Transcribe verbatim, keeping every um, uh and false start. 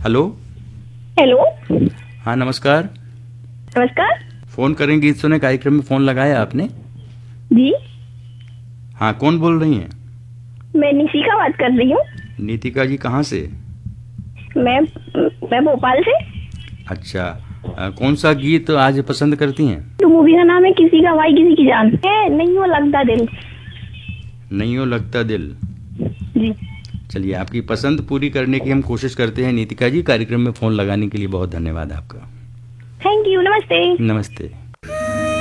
Hello. Hello. हाँ नमस्कार। नमस्कार फोन करें गीत सुने कार्यक्रम में फोन लगाया आपने? जी। हाँ, कौन बोल रही हैं? मैं निशिका बात कर रही हूँ। नीतिका जी कहाँ से? मैं मैं भोपाल से। अच्छा, आ, कौन सा गीत आज पसंद करती हैं? तो मूवी का नाम है किसी का भाई किसी की जान है, नहीं हो लगता दिल। नहीं हो लगता दिल। जी। चलिए, आपकी पसंद पूरी करने की हम कोशिश करते हैं नीतिका जी। कार्यक्रम में फ़ोन लगाने के लिए बहुत धन्यवाद आपका। Thank you. नमस्ते। नमस्ते।